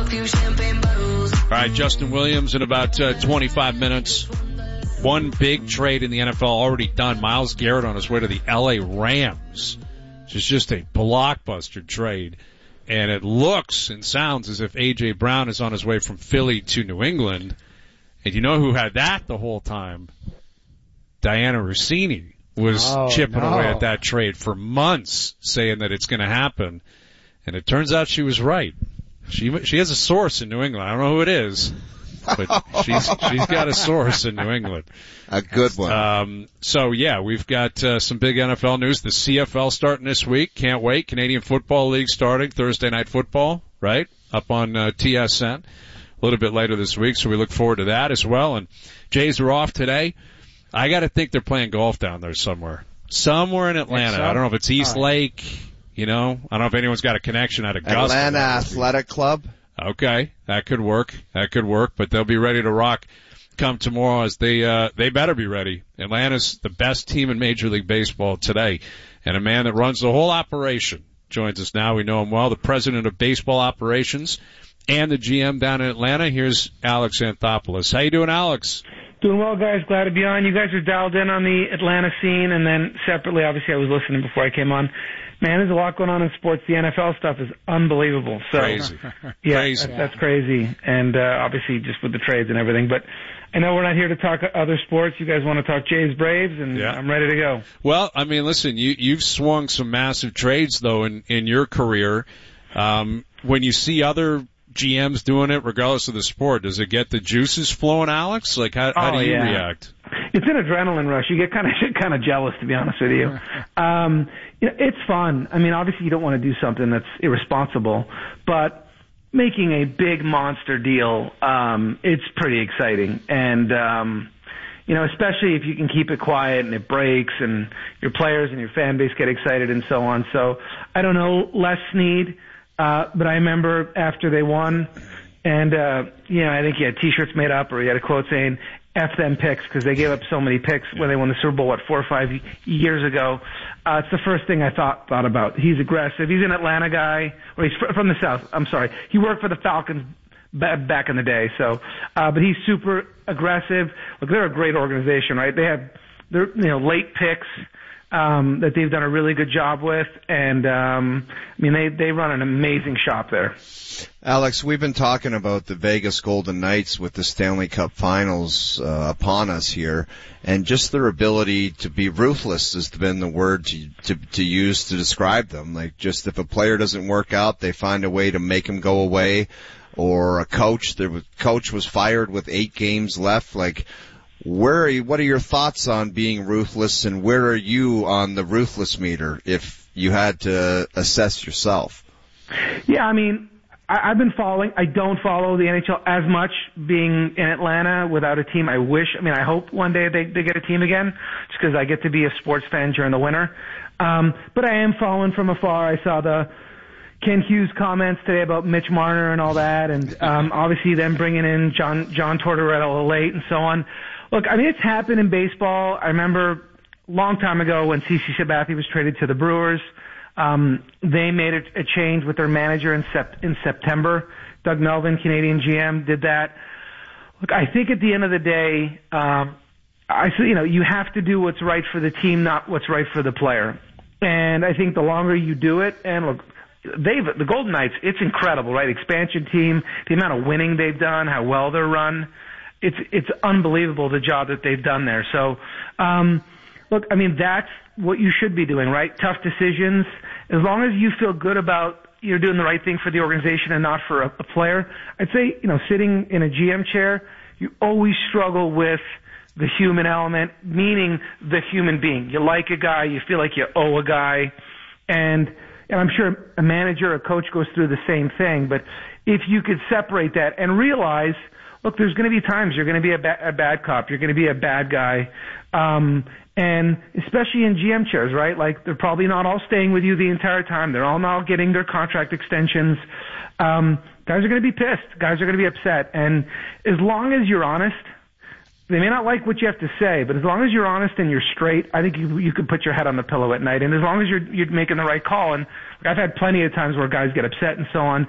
All right, Justin Williams in about 25 minutes. One big trade in the NFL already done. Myles Garrett on his way to the LA Rams, which is just a blockbuster trade. And it looks and sounds as if A.J. Brown is on his way from Philly to New England. And you know who had that the whole time? Diana Rossini was chipping away at that trade for months, saying that it's going to happen. And it turns out she was right. She has a source in New England. I don't know who it is, but she's got a source in New England. A good one. So yeah, we've got some big NFL news. The CFL starting this week. Can't wait. Canadian Football League starting Thursday Night Football, right? Up on TSN a little bit later this week, so we look forward to that as well. And Jays are off today. I got to think they're playing golf down there somewhere in Atlanta. I don't know if it's East Lake. You know, I don't know if anyone's got a connection out of Augusta. Atlanta Athletic Club. Okay, that could work. But they'll be ready to rock come tomorrow, as they better be ready. Atlanta's the best team in Major League Baseball today, and a man that runs the whole operation joins us now. We know him well, the president of baseball operations and the GM down in Atlanta. Here's Alex Anthopoulos. How you doing, Alex? Doing well, guys. Glad to be on. You guys are dialed in on the Atlanta scene, and then separately, obviously, I was listening before I came on. Man, there's a lot going on in sports. The NFL stuff is unbelievable. So, crazy. Yeah, crazy. That's crazy. And obviously just with the trades and everything. But I know we're not here to talk other sports. You guys want to talk Jays Braves, and I'm ready to go. Well, I mean, listen, you've swung some massive trades, though, in your career. When you see other GMs doing it, regardless of the sport, does it get the juices flowing, Alex? Like, how do you react? It's an adrenaline rush. You get kind of jealous, to be honest with you. It's fun. I mean, obviously you don't want to do something that's irresponsible, but making a big monster deal, it's pretty exciting. And, especially if you can keep it quiet and it breaks and your players and your fan base get excited and so on. So I don't know, Les Snead, but I remember after they won, and, I think he had T-shirts made up, or he had a quote saying, F them picks, because they gave up so many picks when they won the Super Bowl, 4 or 5 years ago. It's the first thing I thought about. He's aggressive. He's an Atlanta guy, or he's from the South. I'm sorry. He worked for the Falcons back in the day. So, but he's super aggressive. Look, they're a great organization, right? They have their late picks that they've done a really good job with, and they run an amazing shop there. Alex, we've been talking about the Vegas Golden Knights with the Stanley Cup Finals upon us here, and just their ability to be ruthless has been the word to use to describe them. Like, just if a player doesn't work out, they find a way to make him go away. Or a coach, coach was fired with 8 games left. Like, what are your thoughts on being ruthless, and where are you on the ruthless meter if you had to assess yourself? Yeah, I mean, I've been following. I don't follow the NHL as much, being in Atlanta without a team. I hope one day they get a team again, just because I get to be a sports fan during the winter. But I am following from afar. I saw the Ken Hughes comments today about Mitch Marner and all that, and obviously them bringing in John Tortorella late and so on. Look, I mean, it's happened in baseball. I remember a long time ago when CC Sabathia was traded to the Brewers. They made a change with their manager in September. Doug Melvin, Canadian GM, did that. Look, I think at the end of the day, you have to do what's right for the team, not what's right for the player. And I think the longer you do it, and look, the Golden Knights, it's incredible, right? Expansion team, the amount of winning they've done, how well they're run. It's unbelievable, the job that they've done there. So, look, I mean, that's what you should be doing, right? Tough decisions. As long as you feel good about you're doing the right thing for the organization and not for a player, I'd say, sitting in a GM chair, you always struggle with the human element, meaning the human being. You like a guy, you feel like you owe a guy, and I'm sure a manager, a coach goes through the same thing, but if you could separate that and realize, look, there's going to be times you're going to be a bad cop, you're going to be a bad guy, and especially in GM chairs, right? Like, they're probably not all staying with you the entire time. They're all now getting their contract extensions. Guys are going to be pissed. Guys are going to be upset. And as long as you're honest, they may not like what you have to say, but as long as you're honest and you're straight, I think you can put your head on the pillow at night. And as long as you're making the right call, and I've had plenty of times where guys get upset and so on,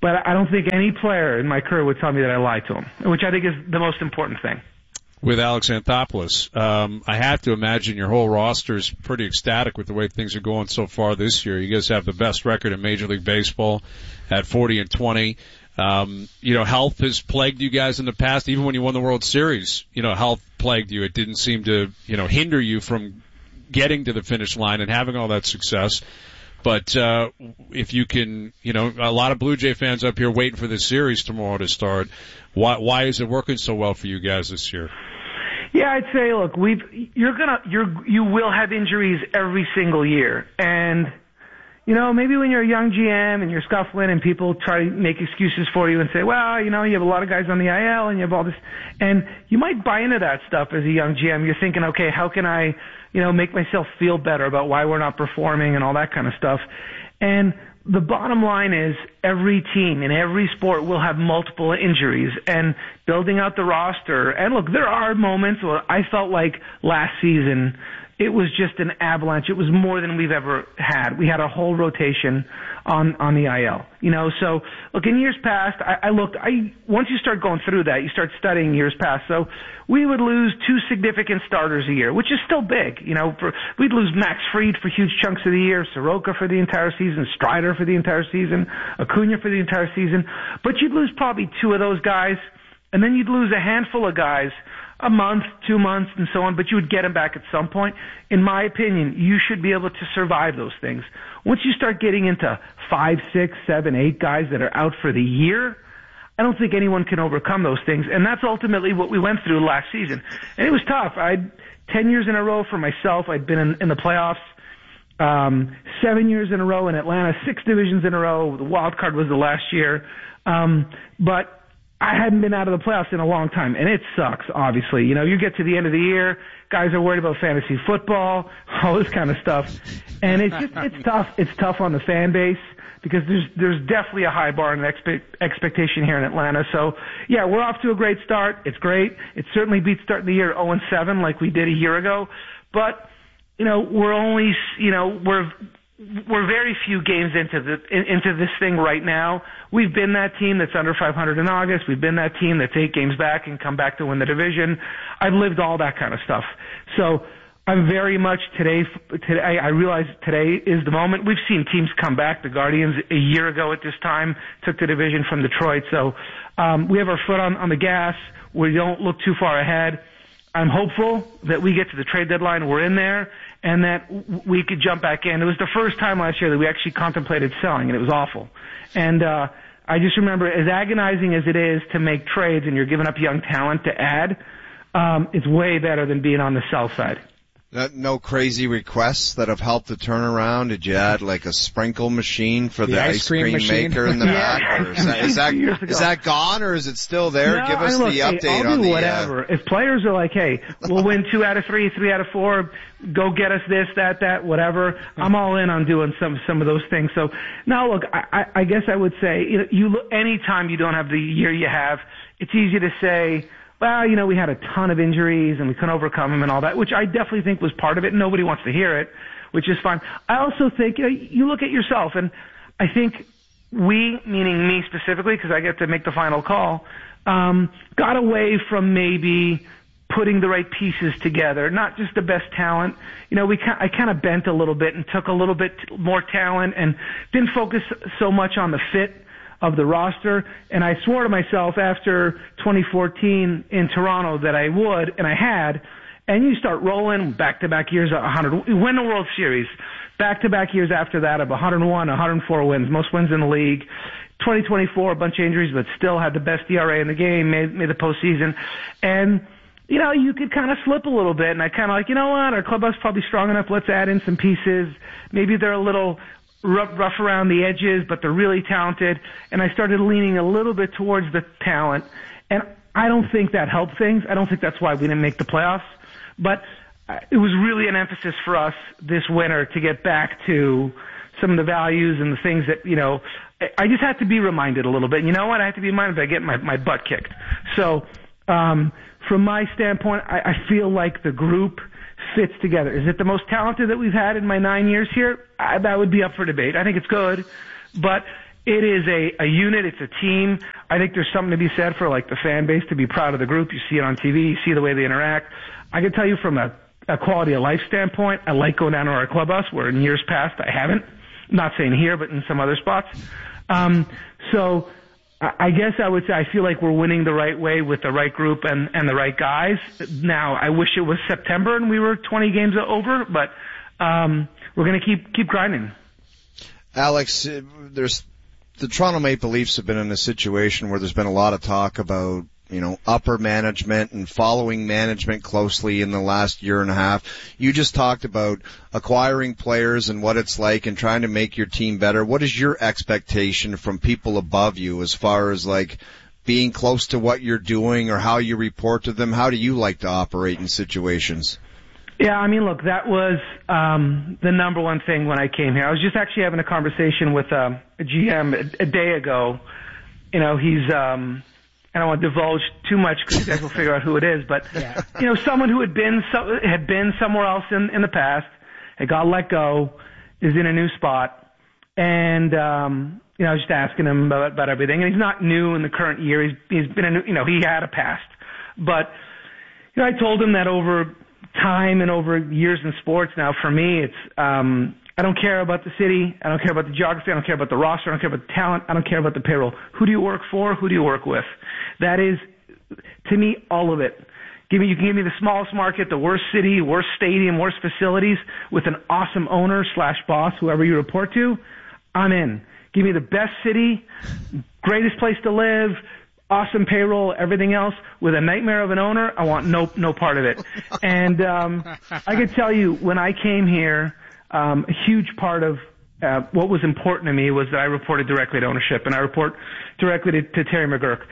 but I don't think any player in my career would tell me that I lied to him, which I think is the most important thing. With Alex Anthopoulos, I have to imagine your whole roster is pretty ecstatic with the way things are going so far this year. You guys have the best record in Major League Baseball at 40-20. Health has plagued you guys in the past. Even when you won the World Series, health plagued you. It didn't seem to, hinder you from getting to the finish line and having all that success. But if you can, a lot of Blue Jay fans up here waiting for this series tomorrow to start. Why is it working so well for you guys this year? Yeah, I'd say, look, you will have injuries every single year, and maybe when you're a young GM and you're scuffling and people try to make excuses for you and say, well, you have a lot of guys on the IL and you have all this, and you might buy into that stuff as a young GM. You're thinking, okay, how can I, make myself feel better about why we're not performing and all that kind of stuff. And the bottom line is every team in every sport will have multiple injuries, and building out the roster. And look, there are moments where I felt like last season it was just an avalanche. It was more than we've ever had. We had a whole rotation on the IL. So look, in years past, once you start going through that, you start studying years past. So we would lose 2 significant starters a year, which is still big. We'd lose Max Fried for huge chunks of the year, Soroka for the entire season, Strider for the entire season, Acuna for the entire season. But you'd lose probably 2 of those guys, and then you'd lose a handful of guys, a month, 2 months, and so on, but you would get them back at some point. In my opinion, you should be able to survive those things. Once you start getting into 5, 6, 7, 8 guys that are out for the year, I don't think anyone can overcome those things, and that's ultimately what we went through last season. And it was tough. 10 years in a row for myself. I'd been in the playoffs 7 years in a row in Atlanta, 6 divisions in a row. The wild card was the last year. But I hadn't been out of the playoffs in a long time, and it sucks, obviously. You get to the end of the year, guys are worried about fantasy football, all this kind of stuff. And it's tough. It's tough on the fan base because there's definitely a high bar and expectation here in Atlanta. So, yeah, we're off to a great start. It's great. It certainly beats starting the year 0-7 like we did a year ago. But, we're only, we're very few games into this thing right now. We've been that team that's under 500 in August. We've been that team that's 8 games back and come back to win the division. I've lived all that kind of stuff. So I'm very much today. I realize today is the moment. We've seen teams come back. The Guardians a year ago at this time took the division from Detroit. So we have our foot on the gas. We don't look too far ahead. I'm hopeful that we get to the trade deadline, we're in there, and that we could jump back in. It was the first time last year that we actually contemplated selling, and it was awful. And I just remember, as agonizing as it is to make trades and you're giving up young talent to add, it's way better than being on the sell side. No crazy requests that have helped the turnaround? Did you add like a sprinkle machine for the ice cream maker in the back? Or is that gone, or is it still there? No, Give us the update I'll on do whatever. If players are like, hey, we'll win 2 out of 3, 3 out of 4, go get us this, that, whatever, I'm all in on doing some of those things. So now look, I guess I would say, anytime you don't have the year you have, it's easy to say, well, we had a ton of injuries and we couldn't overcome them and all that, which I definitely think was part of it. Nobody wants to hear it, which is fine. I also think, you look at yourself, and I think we, meaning me specifically, because I get to make the final call, got away from maybe putting the right pieces together, not just the best talent. I kind of bent a little bit and took a little bit more talent and didn't focus so much on the fit of the roster, and I swore to myself after 2014 in Toronto that I would, and I had, and you start rolling back-to-back years, 100, win the World Series, back-to-back years after that of 101, 104 wins, most wins in the league, 2024, a bunch of injuries, but still had the best ERA in the game, made the postseason, and you could kind of slip a little bit, and I kind of like, what, our clubhouse is probably strong enough, let's add in some pieces, maybe they're a little rough around the edges, but they're really talented. And I started leaning a little bit towards the talent. And I don't think that helped things. I don't think that's why we didn't make the playoffs. But it was really an emphasis for us this winter to get back to some of the values and the things that, I just had to be reminded a little bit. You know what? I had to be reminded by getting my butt kicked. So, from my standpoint, I feel like the group fits together. Is it the most talented that we've had in my 9 years here? That would be up for debate. I think it's good, but it is a unit. It's a team. I think there's something to be said for like the fan base to be proud of the group. You see it on TV. You see the way they interact. I can tell you from a quality of life standpoint, I like going down to our clubhouse where in years past I haven't. Not saying here, but in some other spots. So I guess I would say I feel like we're winning the right way with the right group and the right guys. Now, I wish it was September and we were 20 games over, but we're going to keep grinding. Alex, the Toronto Maple Leafs have been in a situation where there's been a lot of talk about, upper management and following management closely in the last year and a half. You just talked about acquiring players and what it's like and trying to make your team better. What is your expectation from people above you as far as like being close to what you're doing or how you report to them? How do you like to operate in situations? Yeah, I mean, look, that was the number one thing when I came here. I was just actually having a conversation with a GM a day ago. He's I don't want to divulge too much because you guys will figure out who it is, but someone who had been somewhere else in the past, had got let go, is in a new spot, and I was just asking him about everything. And he's not new in the current year. He's been he had a past, but I told him that over time and over years in sports now, for me, it's I don't care about the city. I don't care about the geography. I don't care about the roster. I don't care about the talent. I don't care about the payroll. Who do you work for? Who do you work with? That is, to me, all of it. You can give me the smallest market, the worst city, worst stadium, worst facilities, with an awesome owner / boss, whoever you report to. I'm in. Give me the best city, greatest place to live, awesome payroll, everything else, with a nightmare of an owner. I want no part of it. And I could tell you, when I came here, a huge part of what was important to me was that I reported directly to ownership, and I report directly to Terry McGuirk.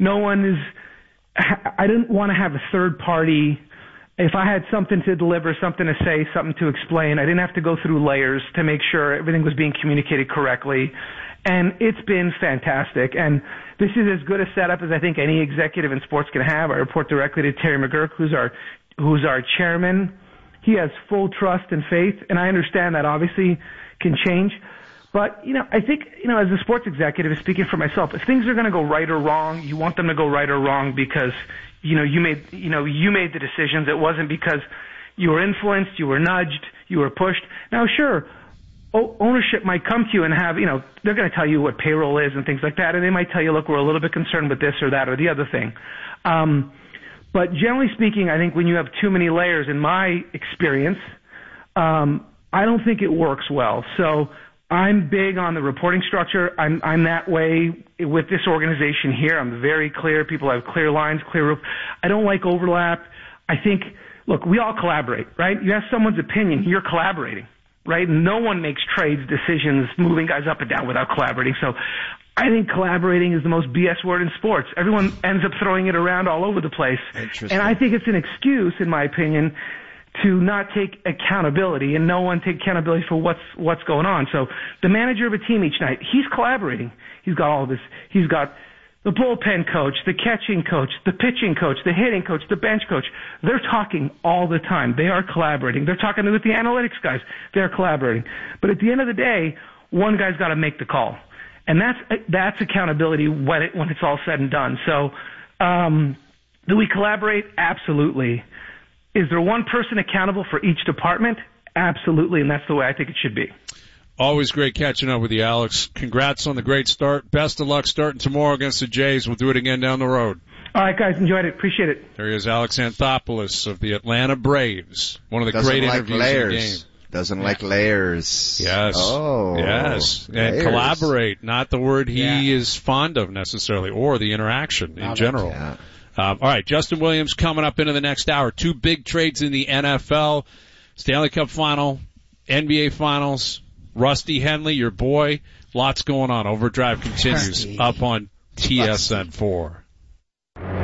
I didn't want to have a third party. If I had something to deliver, something to say, something to explain, I didn't have to go through layers to make sure everything was being communicated correctly. And it's been fantastic. And this is as good a setup as I think any executive in sports can have. I report directly to Terry McGuirk, who's our chairman. He has full trust and faith, and I understand that obviously can change. But, I think, as a sports executive, speaking for myself, if things are going to go right or wrong, you want them to go right or wrong because, you made the decisions. It wasn't because you were influenced, you were nudged, you were pushed. Now, sure, ownership might come to you and have, they're going to tell you what payroll is and things like that, and they might tell you, look, we're a little bit concerned with this or that or the other thing. But generally speaking, I think when you have too many layers, in my experience, I don't think it works well. So I'm big on the reporting structure. I'm that way with this organization here. I'm very clear. People have clear lines, clear roof. I don't like overlap. I think, look, we all collaborate, right? You have someone's opinion, you're collaborating, right? No one makes trades, decisions, moving guys up and down without collaborating. So I think collaborating is the most BS word in sports. Everyone ends up throwing it around all over the place. And I think it's an excuse, in my opinion, to not take accountability and no one take accountability for what's going on. So the manager of a team each night, he's collaborating. He's got all this. He's got the bullpen coach, the catching coach, the pitching coach, the hitting coach, the bench coach. They're talking all the time. They are collaborating. They're talking with the analytics guys. They're collaborating. But at the end of the day, one guy's got to make the call. And that's accountability when it's all said and done. So, do we collaborate? Absolutely. Is there one person accountable for each department? Absolutely, and that's the way I think it should be. Always great catching up with you, Alex. Congrats on the great start. Best of luck starting tomorrow against the Jays. We'll do it again down the road. All right, guys, enjoyed it. Appreciate it. There he is, Alex Anthopoulos of the Atlanta Braves. One of the great interviews in the game. Doesn't like layers. Yes. Oh. Yes. And layers. Collaborate, not the word he is fond of necessarily, or the interaction in general. Yeah. All right, Justin Williams coming up into the next hour. 2 big trades in the NFL. Stanley Cup Final, NBA Finals. Rusty Henley, your boy. Lots going on. Overdrive continues up on TSN 4.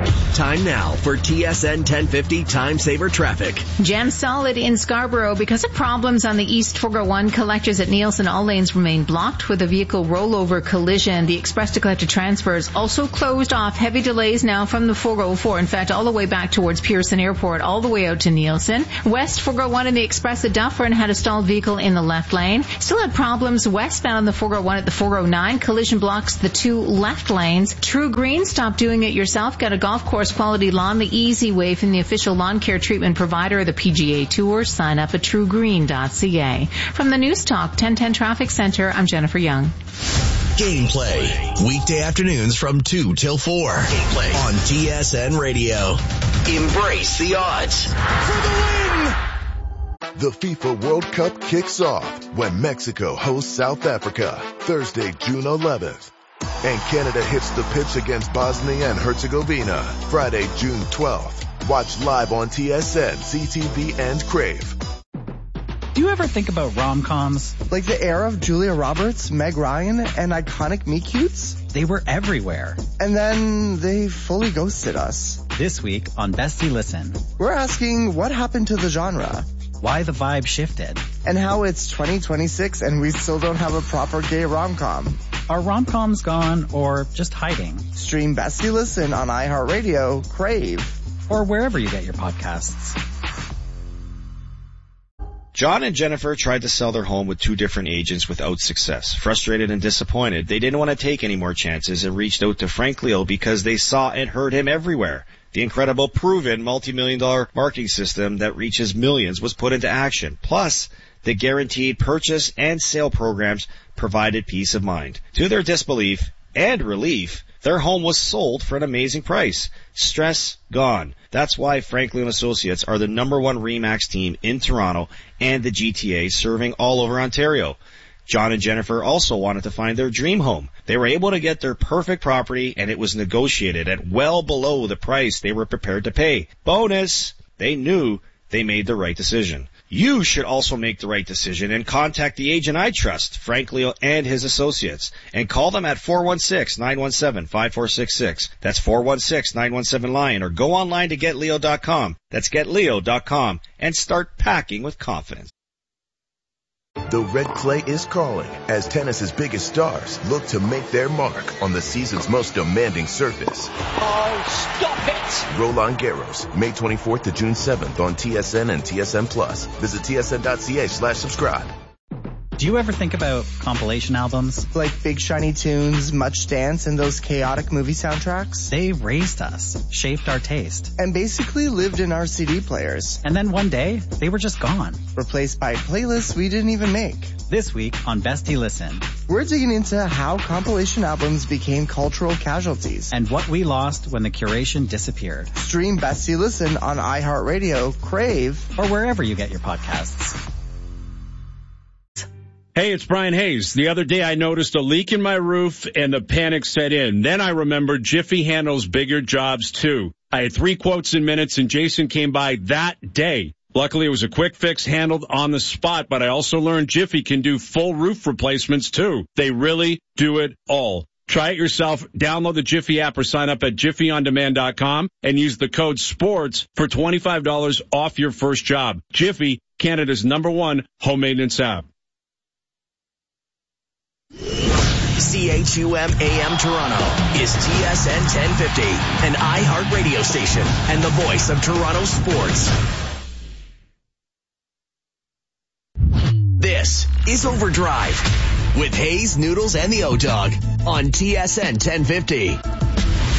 Time now for TSN 1050 Time Saver Traffic. Jam solid in Scarborough because of problems on the East 401 collectors at Nielsen. All lanes remain blocked with a vehicle rollover collision. The express to collector transfers also closed off. Heavy delays now from the 404. In fact, all the way back towards Pearson Airport, all the way out to Nielsen. West 401 in the express at Dufferin had a stalled vehicle in the left lane. Still had problems westbound on the 401 at the 409. Collision blocks the two left lanes. True Green, stop doing it yourself. Got a golf course quality lawn the easy way from the official lawn care treatment provider of the PGA Tour. Sign up at truegreen.ca. From the News Talk 1010 Traffic Center, I'm Jennifer Young. Gameplay. Weekday afternoons from 2 till 4. Gameplay on TSN Radio. Embrace the odds. For the win! The FIFA World Cup kicks off when Mexico hosts South Africa Thursday, June 11th. And Canada hits the pitch against Bosnia and Herzegovina Friday, June 12th. Watch live on TSN, CTV, and Crave. Do you ever think about rom-coms? Like the era of Julia Roberts, Meg Ryan, and iconic meet-cutes? They were everywhere. And then they fully ghosted us. This week on Bestie Listen, we're asking what happened to the genre? Why the vibe shifted? And how it's 2026 and we still don't have a proper gay rom-com. Are rom-coms gone or just hiding? Stream Bestie Listen on iHeartRadio, Crave, or wherever you get your podcasts. John and Jennifer tried to sell their home with two different agents without success. Frustrated and disappointed, they didn't want to take any more chances and reached out to Frank Leo because they saw and heard him everywhere. The incredible, proven, multi-million-dollar marketing system that reaches millions was put into action. Plus, the guaranteed purchase and sale programs provided peace of mind. To their disbelief and relief, their home was sold for an amazing price. Stress gone. That's why Franklin & Associates are the #1 RE/MAX team in Toronto and the GTA, serving all over Ontario. John and Jennifer also wanted to find their dream home. They were able to get their perfect property, and it was negotiated at well below the price they were prepared to pay. Bonus! They knew they made the right decision. You should also make the right decision and contact the agent I trust, Frank Leo and his associates, and call them at 416-917-5466. That's 416-917-LION, or go online to GetLeo.com. That's GetLeo.com, and start packing with confidence. The red clay is calling as tennis's biggest stars look to make their mark on the season's most demanding surface. Oh, stop it! Roland Garros, May 24th to June 7th on TSN and TSN Plus. Visit tsn.ca/subscribe. Do you ever think about compilation albums? Like Big Shiny Tunes, Much Dance, and those chaotic movie soundtracks? They raised us, shaped our taste, and basically lived in our CD players. And then one day, they were just gone. Replaced by playlists we didn't even make. This week on Bestie Listen, we're digging into how compilation albums became cultural casualties. And what we lost when the curation disappeared. Stream Bestie Listen on iHeartRadio, Crave, or wherever you get your podcasts. Hey, it's Brian Hayes. The other day I noticed a leak in my roof and the panic set in. Then I remembered Jiffy handles bigger jobs too. I had 3 quotes in minutes and Jason came by that day. Luckily it was a quick fix handled on the spot, but I also learned Jiffy can do full roof replacements too. They really do it all. Try it yourself. Download the Jiffy app or sign up at jiffyondemand.com and use the code SPORTS for $25 off your first job. Jiffy, Canada's #1 home maintenance app. CHUM AM Toronto is TSN 1050, an iHeart radio station and the voice of Toronto sports. This is Overdrive with Hayes, Noodles, and the O-Dog on TSN 1050.